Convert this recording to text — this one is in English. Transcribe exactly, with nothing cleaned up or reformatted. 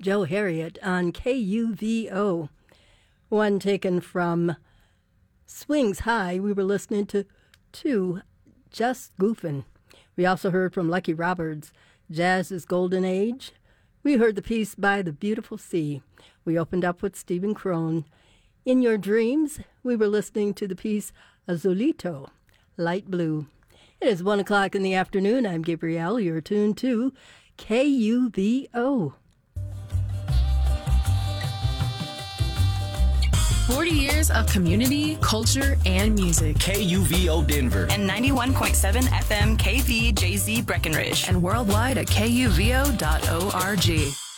Joe Harriet on K U V O. One taken from Swings High. We were listening to two, Just Goofin'. We also heard from Lucky Roberts, Jazz's Golden Age. We heard the piece by The Beautiful Sea. We opened up with Stephen Crone. In Your Dreams, we were listening to the piece Azulito, Light Blue. It is one o'clock in the afternoon. I'm Gabrielle. You're tuned to K U V O. forty years of community, culture, and music. K U V O Denver. And ninety-one point seven F M K V J Z Breckenridge. And worldwide at K U V O dot org.